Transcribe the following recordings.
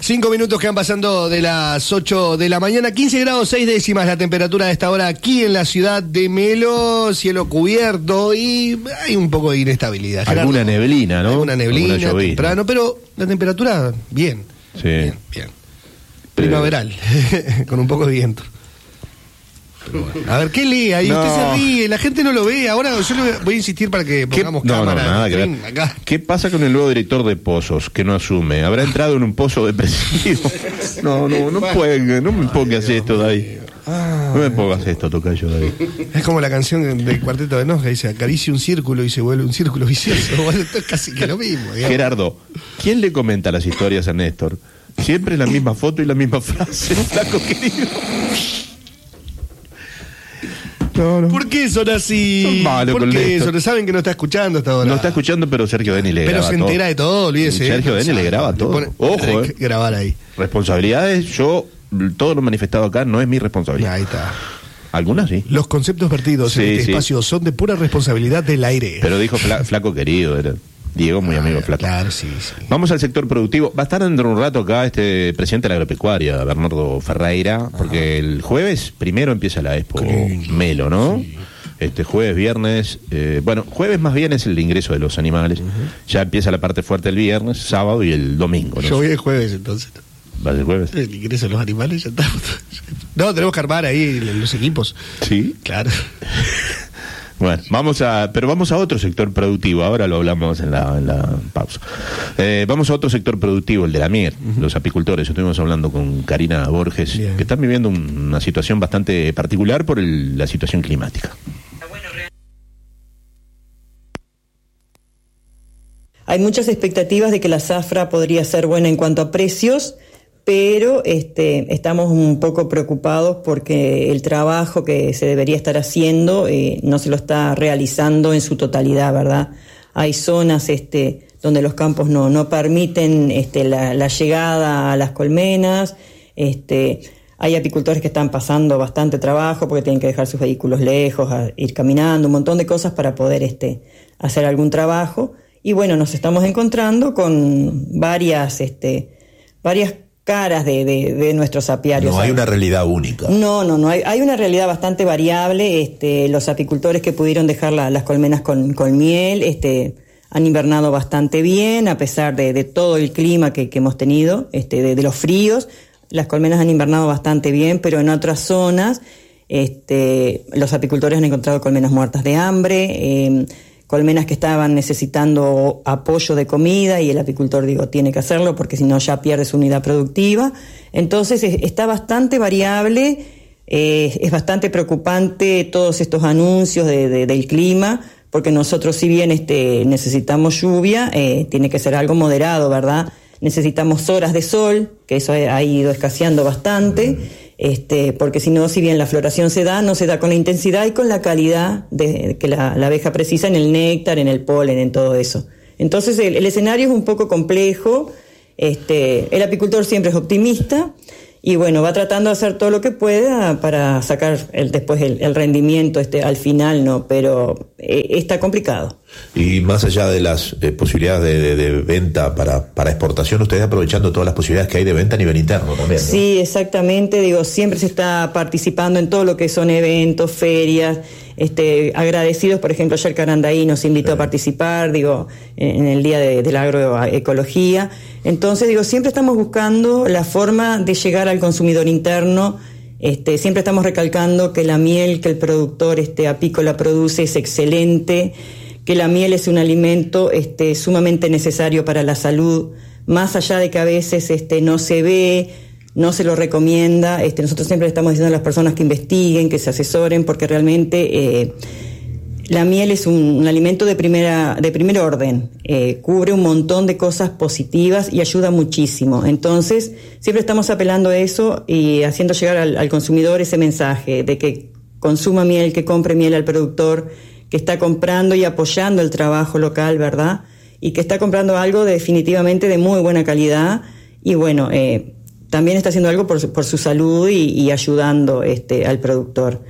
5 minutos que van pasando de las 8 de la mañana, 15 grados 6 décimas la temperatura de esta hora aquí en la ciudad de Melo, cielo cubierto y hay un poco de inestabilidad. Alguna neblina, ¿no? Alguna neblina temprano, pero la temperatura bien. Sí. Bien. Primaveral, con un poco de viento. Bueno. A ver, ¿qué lee ahí? No. Usted se ríe, la gente no lo ve. Ahora yo le voy a insistir para que pongamos cámara. Nada que ver. Acá. ¿Qué pasa con el nuevo director de pozos que no asume? ¿Habrá entrado en un pozo depresivo? No me pongas esto, David. No me pongas esto, tocayo, David. Es como la canción del Cuarteto de Nos que dice: acaricia un círculo y se vuelve un círculo vicioso. Bueno, esto es casi que lo mismo, digamos. Gerardo, ¿quién le comenta las historias a Néstor? Siempre la misma foto y la misma frase, flaco querido. No. ¿Por qué son así? Son malos. ¿Por qué eso? Saben que no está escuchando hasta ahora. No está escuchando, pero Sergio Denis le graba todo. Pero se entera de todo, olvídese. Sergio Denis le graba todo. Ojo, grabar ahí. Responsabilidades, todo lo manifestado acá no es mi responsabilidad. Ahí está. Algunas sí. Los conceptos vertidos en este espacio son de pura responsabilidad del aire. Pero dijo flaco querido, era Diego, muy amigo flaco. Claro, sí. Vamos al sector productivo. Va a estar dentro de un rato acá este presidente de la agropecuaria, Bernardo Ferreira, porque el jueves primero empieza la Expo Melo, ¿no? Sí. Jueves, viernes, jueves más bien es el ingreso de los animales. Ya empieza la parte fuerte el viernes, sábado y el domingo, ¿no? Yo voy el jueves entonces. ¿Vas el jueves? El ingreso de los animales, ya está. No, tenemos que armar ahí los equipos. ¿Sí? Claro. Bueno, vamos a otro sector productivo, ahora lo hablamos en la pausa. Vamos a otro sector productivo, el de la miel, los apicultores. Estuvimos hablando con Karina Borges, que están viviendo una situación bastante particular por la situación climática. Hay muchas expectativas de que la zafra podría ser buena en cuanto a precios, pero estamos un poco preocupados porque el trabajo que se debería estar haciendo no se lo está realizando en su totalidad, ¿verdad? Hay zonas donde los campos no permiten la llegada a las colmenas, hay apicultores que están pasando bastante trabajo porque tienen que dejar sus vehículos lejos, ir caminando, un montón de cosas para poder hacer algún trabajo. Y bueno, nos estamos encontrando con varias caras de nuestros apiarios. No hay una realidad única. No, hay una realidad bastante variable. Los apicultores que pudieron dejar las colmenas con miel, han invernado bastante bien, a pesar de todo el clima que hemos tenido, de los fríos. Las colmenas han invernado bastante bien, pero en otras zonas, los apicultores han encontrado colmenas muertas de hambre, colmenas que estaban necesitando apoyo de comida y el apicultor, tiene que hacerlo porque si no ya pierde su unidad productiva. Entonces está bastante variable, es bastante preocupante todos estos anuncios del clima, porque nosotros si bien necesitamos lluvia, tiene que ser algo moderado, ¿verdad? Necesitamos horas de sol, que eso ha ido escaseando bastante, porque si no, si bien la floración no se da con la intensidad y con la calidad que la abeja precisa en el néctar, en el polen, en todo eso. Entonces el escenario es un poco complejo, el apicultor siempre es optimista y bueno, va tratando de hacer todo lo que pueda para sacar después el rendimiento al final, ¿no? Pero está complicado. Y más allá de las posibilidades de venta para exportación, ustedes aprovechando todas las posibilidades que hay de venta a nivel interno también, ¿no? Sí, exactamente, siempre se está participando en todo lo que son eventos, ferias, agradecidos, por ejemplo, ayer Carandaí nos invitó a participar, en el Día de la Agroecología. Entonces, siempre estamos buscando la forma de llegar al consumidor interno. Siempre estamos recalcando que la miel que el productor apícola produce es excelente, que la miel es un alimento sumamente necesario para la salud, más allá de que a veces no se ve, no se lo recomienda. Nosotros siempre estamos diciendo a las personas que investiguen, que se asesoren, porque realmente la miel es un alimento de primer orden, cubre un montón de cosas positivas y ayuda muchísimo. Entonces, siempre estamos apelando a eso y haciendo llegar al consumidor ese mensaje de que consuma miel, que compre miel al productor, que está comprando y apoyando el trabajo local, ¿verdad? Y que está comprando algo definitivamente de muy buena calidad y bueno, también está haciendo algo por su salud y ayudando al productor.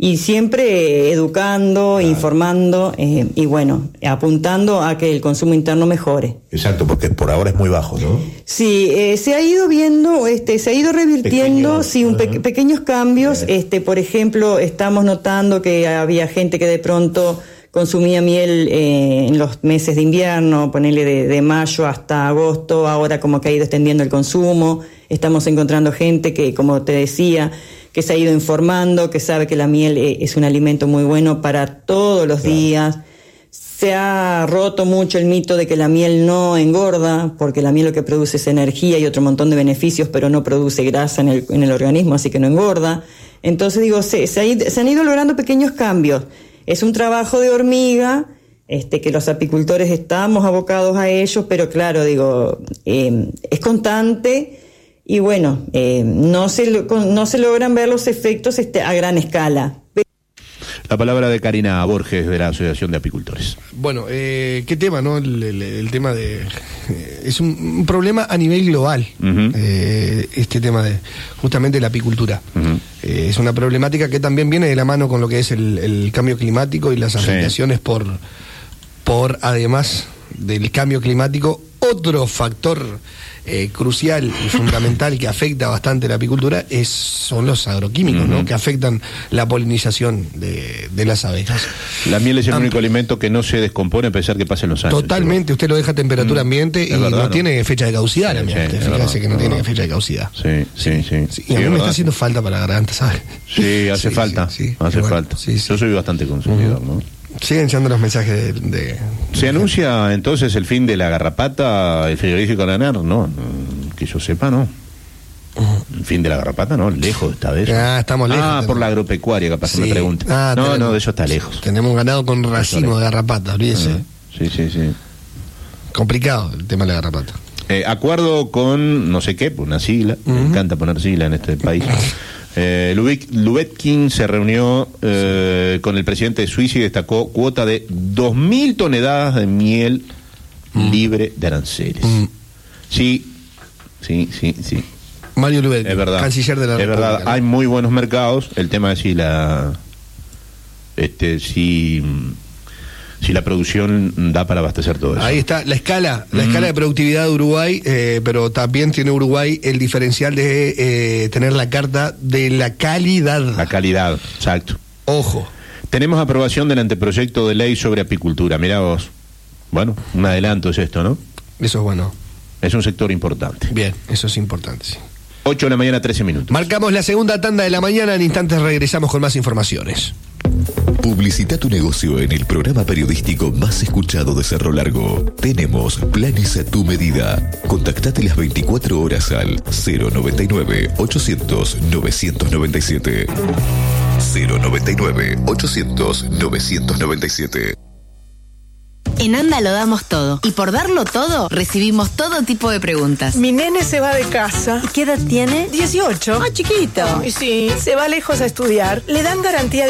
y siempre educando, informando y bueno, apuntando a que el consumo interno mejore. Exacto, porque por ahora es muy bajo, ¿no? Sí, se ha ido viendo, se ha ido revirtiendo, pequeños cambios. Bien. Por ejemplo, estamos notando que había gente que de pronto consumía miel en los meses de invierno, ponerle de mayo hasta agosto, ahora como que ha ido extendiendo el consumo. Estamos encontrando gente que, como te decía, que se ha ido informando, que sabe que la miel es un alimento muy bueno para todos los días. Se ha roto mucho el mito de que la miel no engorda, porque la miel lo que produce es energía y otro montón de beneficios, pero no produce grasa en el organismo, así que no engorda. Entonces digo, se han ido logrando pequeños cambios. Es un trabajo de hormiga, que los apicultores estamos abocados a ello, pero claro, digo, es constante. Y bueno, no se logran ver los efectos a gran escala. La palabra de Karina Borges, de la Asociación de Apicultores. Bueno, qué tema, ¿no? El tema de... es un problema a nivel global, este tema de justamente la apicultura. Es una problemática que también viene de la mano con lo que es el cambio climático y las afectaciones por además del cambio climático, otro factor crucial y fundamental que afecta bastante la apicultura son los agroquímicos, ¿no? Que afectan la polinización de las abejas. La miel es el único alimento que no se descompone a pesar que pasen los años. Totalmente, usted lo deja a temperatura ambiente y no tiene fecha de caducidad la miel. Fíjese que no tiene fecha de caducidad. Sí. Y a mí me está haciendo falta para la garganta, ¿sabes? Sí, hace falta. Hace falta. Yo soy bastante consumidor, ¿no? Siguen llegando los mensajes ¿Se anuncia entonces el fin de la garrapata, el frigorífico lanar? No, que yo sepa, no. El fin de la garrapata, no, lejos esta vez. Estamos lejos. Por la agropecuaria, capaz me pregunta. No, de eso está lejos. Tenemos ganado con racimo de garrapata, olvídese. Sí. Complicado el tema de la garrapata. Acuerdo con no sé qué, una sigla, me encanta poner sigla en este país. Lubetkin se reunió con el presidente de Suiza y destacó cuota de 2.000 toneladas de miel libre de aranceles. Sí. Mario Lubetkin, es verdad, canciller de la República. Es verdad, ¿no? Hay muy buenos mercados. El tema es si la producción da para abastecer todo eso. Ahí está la escala de productividad de Uruguay, pero también tiene Uruguay el diferencial de tener la carta de la calidad. La calidad, exacto. Ojo. Tenemos aprobación del anteproyecto de ley sobre apicultura. Mirá vos. Bueno, un adelanto es esto, ¿no? Eso es bueno. Es un sector importante. Bien, eso es importante, sí. 8 de la mañana, 13 minutos. Marcamos la segunda tanda de la mañana. En instantes regresamos con más informaciones. Publicita tu negocio en el programa periodístico más escuchado de Cerro Largo. Tenemos planes a tu medida. Contactate las 24 horas al 099-800-997. 099-800-997. En ANDA lo damos todo. Y por darlo todo, recibimos todo tipo de preguntas. Mi nene se va de casa. ¿Y qué edad tiene? 18. Ah, chiquito. Y sí, se va lejos a estudiar. Le dan garantía de